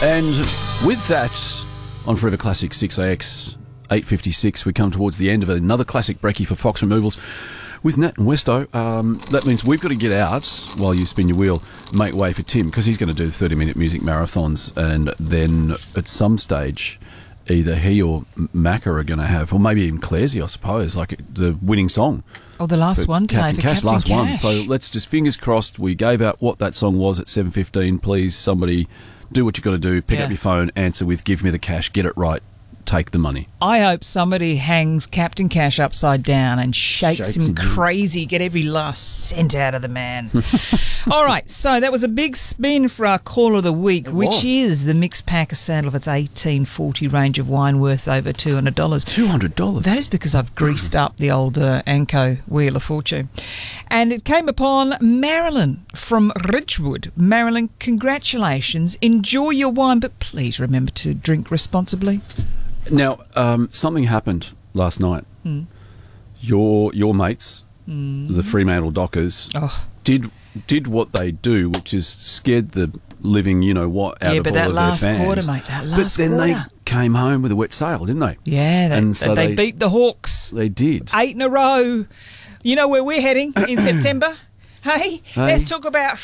And with that, on Forever Classic 6AX 8:56, we come towards the end of another classic brekkie for Fox Removals with Nat and Westo. That means we've got to get out while you spin your wheel, make way for Tim, because he's going to do 30-minute music marathons, and then at some stage either he or Macca are going to have, or maybe even Claresy, I suppose, like the winning song. Oh, the last one today for Captain last Cash. one. So let's just, fingers crossed, we gave out what that song was at 7:15. Please, somebody, do what you got to do. Pick up your phone, answer with "Give me the cash," get it right, take the money. I hope somebody hangs Captain Cash upside down and shakes him crazy, get every last cent out of the man. All right, so that was a big spin for our call of the week, which is the mixed pack of Sandalwood's 1840 range of wine worth over $200. $200? That is because I've greased up the old Anco Wheel of Fortune. And it came upon Marilyn from Ridgewood. Marilyn, congratulations. Enjoy your wine, but please remember to drink responsibly. Now, something happened last night. Your mates, the Fremantle Dockers, did what they do, which is scared the living, you know what, out of all of their fans. Yeah, but that last quarter, mate, that last quarter. But then they came home with a wet sail, didn't they? Yeah, they beat the Hawks. They did. 8 in a row. You know where we're heading in September? Hey, let's talk about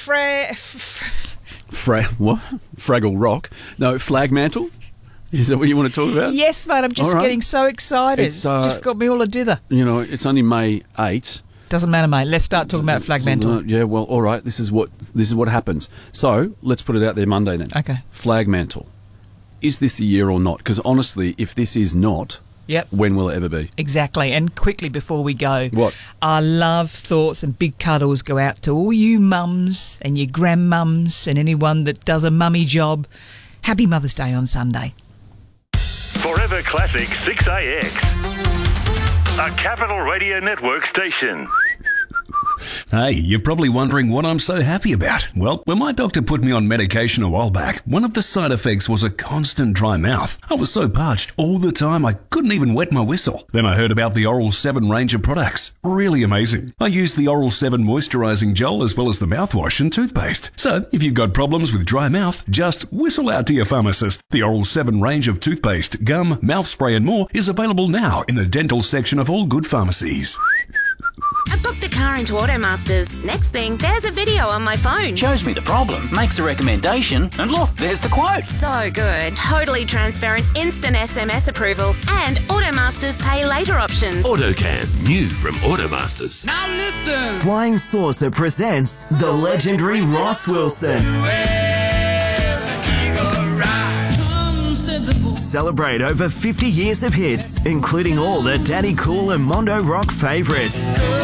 Fraggle Rock. No, Flagmantle. Is that what you want to talk about? Yes, mate. I'm just getting so excited. It's just got me all a dither. You know, it's only May 8. Doesn't matter, mate. Let's start talking about Flagmantle. Yeah, well, all right. This is what happens. So let's put it out there Monday then. Okay. Flagmantle. Is this the year or not? Because honestly, if this is not, when will it ever be? Exactly. And quickly before we go, what? Our love, thoughts and big cuddles go out to all you mums and your grandmums and anyone that does a mummy job. Happy Mother's Day on Sunday. Forever Classic 6AX, a Capital Radio Network station. Hey, you're probably wondering what I'm so happy about. Well, when my doctor put me on medication a while back, one of the side effects was a constant dry mouth. I was so parched all the time I couldn't even wet my whistle. Then I heard about the Oral 7 range of products. Really amazing. I used the Oral 7 moisturising gel as well as the mouthwash and toothpaste. So, if you've got problems with dry mouth, just whistle out to your pharmacist. The Oral 7 range of toothpaste, gum, mouth spray and more is available now in the dental section of all good pharmacies. I booked the car into Automasters. Next thing, there's a video on my phone. Shows me the problem, makes a recommendation, and look, there's the quote. So good. Totally transparent, instant SMS approval, and Automasters pay later options. AutoCam, new from Automasters. Now listen! Flying Saucer presents the legendary Ross Wilson. Celebrate over 50 years of hits, including all the Daddy Cool and Mondo Rock favourites.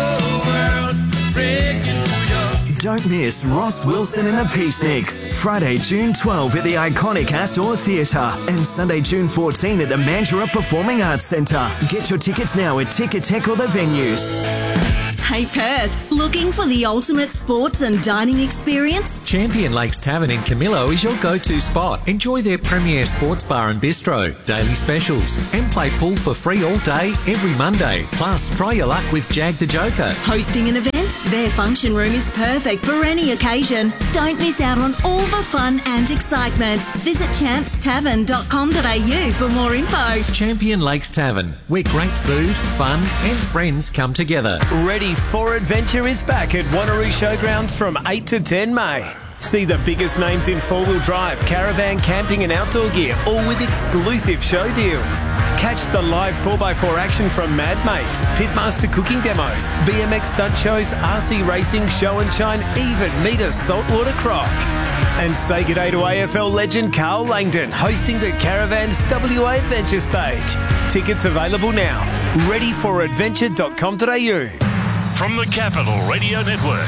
Don't miss Ross Wilson and the Peaceniks. Friday, June 12 at the iconic Astor Theatre and Sunday, June 14 at the Mandurah Performing Arts Centre. Get your tickets now at Ticketek or the venues. Hey Perth, looking for the ultimate sports and dining experience? Champion Lakes Tavern in Camillo is your go-to spot. Enjoy their premier sports bar and bistro, daily specials, and play pool for free all day, every Monday. Plus, try your luck with Jag the Joker. Hosting an event? Their function room is perfect for any occasion. Don't miss out on all the fun and excitement. Visit champstavern.com.au for more info. Champion Lakes Tavern, where great food, fun, and friends come together. Ready for Adventure is back at Wanneroo Showgrounds from 8 to 10 May. See the biggest names in four-wheel drive, caravan, camping and outdoor gear, all with exclusive show deals. Catch the live 4x4 action from Mad Mates, Pitmaster cooking demos, BMX stunt shows, RC racing, show and shine, even meet a saltwater croc. And say g'day to AFL legend Carl Langdon, hosting the Caravans WA Adventure Stage. Tickets available now. readyforadventure.com.au. From the Capital Radio Network,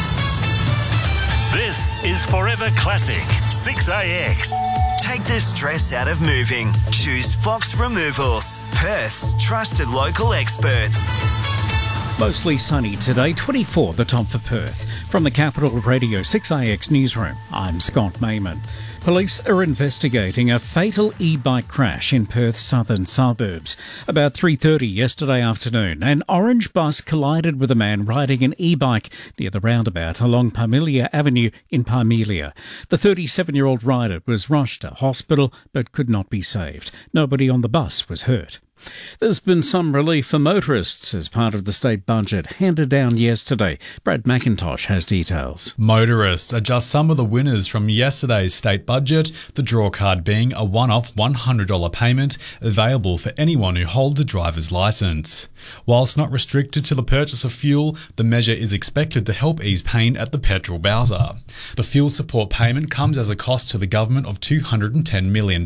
this is Forever Classic 6AX. Take the stress out of moving. Choose Fox Removals, Perth's trusted local experts. Mostly sunny today, 24 the top for Perth. From the Capital Radio 6AX newsroom, I'm Scott Mayman. Police are investigating a fatal e-bike crash in Perth's southern suburbs. About 3:30 yesterday afternoon, an orange bus collided with a man riding an e-bike near the roundabout along Parmelia Avenue in Parmelia. The 37-year-old rider was rushed to hospital but could not be saved. Nobody on the bus was hurt. There's been some relief for motorists as part of the state budget handed down yesterday. Brad McIntosh has details. Motorists are just some of the winners from yesterday's state budget, the draw card being a one-off $100 payment available for anyone who holds a driver's licence. Whilst not restricted to the purchase of fuel, the measure is expected to help ease pain at the petrol bowser. The fuel support payment comes as a cost to the government of $210 million.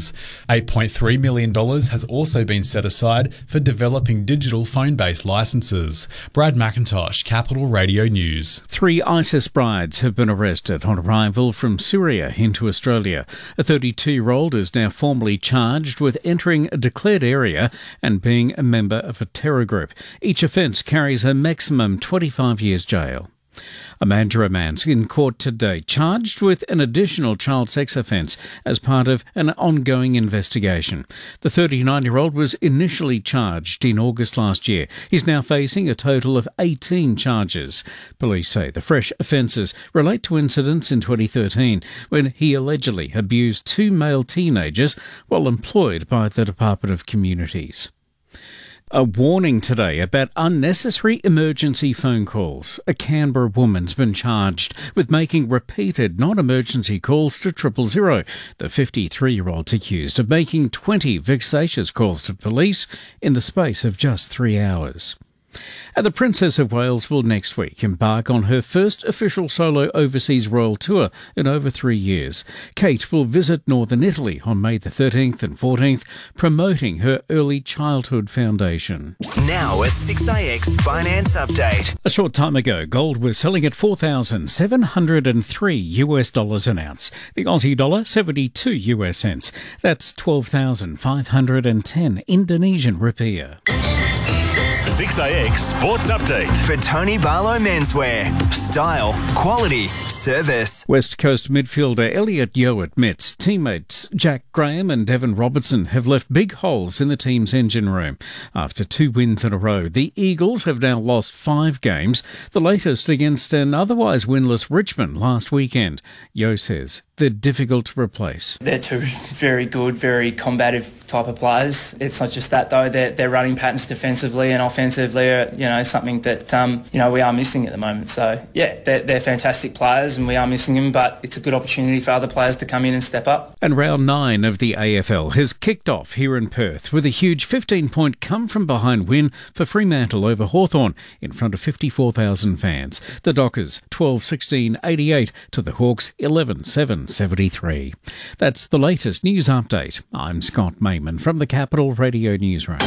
$8.3 million has also been set aside for developing digital phone-based licences. Brad McIntosh, Capital Radio News. 3 ISIS brides have been arrested on arrival from Syria into Australia. A 32-year-old is now formally charged with entering a declared area and being a member of a terror group. Each offence carries a maximum 25 years jail. A Mandurah man's in court today, charged with an additional child sex offence as part of an ongoing investigation. The 39-year-old was initially charged in August last year. He's now facing a total of 18 charges. Police say the fresh offences relate to incidents in 2013 when he allegedly abused 2 male teenagers while employed by the Department of Communities. A warning today about unnecessary emergency phone calls. A Canberra woman's been charged with making repeated non-emergency calls to 000. The 53-year-old's accused of making 20 vexatious calls to police in the space of just 3 hours. And the Princess of Wales will next week embark on her first official solo overseas royal tour in over 3 years. Kate will visit northern Italy on May the 13th and 14th, promoting her early childhood foundation. Now a 6AX finance update. A short time ago, gold was selling at $4,703 an ounce. The Aussie dollar, 72 US cents. That's 12,510 Indonesian rupiah. 6AX Sports Update. For Tony Barlow Menswear. Style, quality, service. West Coast midfielder Elliot Yeo admits teammates Jack Graham and Devon Robertson have left big holes in the team's engine room. After 2 wins in a row, the Eagles have now lost 5 games, the latest against an otherwise winless Richmond last weekend. Yeo says they're difficult to replace. They're 2 very good, very combative type of players. It's not just that though, their running patterns defensively and offensively are, something that, we are missing at the moment. So, yeah, they're fantastic players and we are missing them, but it's a good opportunity for other players to come in and step up. And round 9 of the AFL has kicked off here in Perth with a huge 15-point come-from-behind win for Fremantle over Hawthorn in front of 54,000 fans. The Dockers 12-16-88 to the Hawks 11-7-73. That's the latest news update. I'm Scott Mayman from the Capital Radio Newsroom.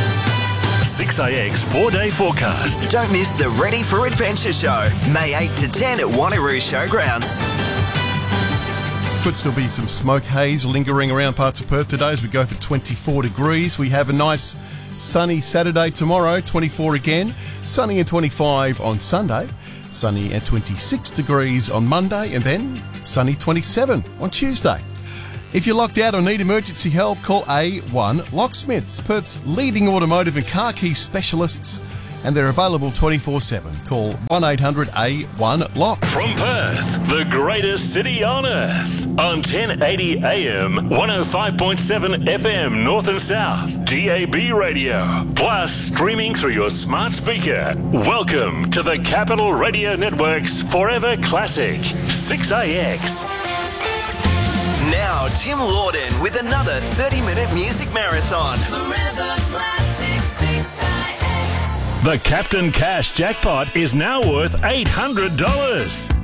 6AX 4-day forecast. Don't miss the Ready for Adventure show, May 8 to 10 at Wanneroo Showgrounds. Could still be some smoke haze lingering around parts of Perth today as we go for 24 degrees. We have a nice sunny Saturday tomorrow, 24 again. Sunny and 25 on Sunday. Sunny and 26 degrees on Monday. And then sunny 27 on Tuesday. If you're locked out or need emergency help, call A1 Locksmiths, Perth's leading automotive and car key specialists, and they're available 24/7. Call 1-800-A1-LOCK. From Perth, the greatest city on earth, on 1080 AM, 105.7 FM North and South, DAB radio, plus streaming through your smart speaker. Welcome to the Capital Radio Network's Forever Classic, 6AX. Now, Tim Lawden with another 30-minute music marathon. Forever Classic 6AX. The Captain Cash jackpot is now worth $800.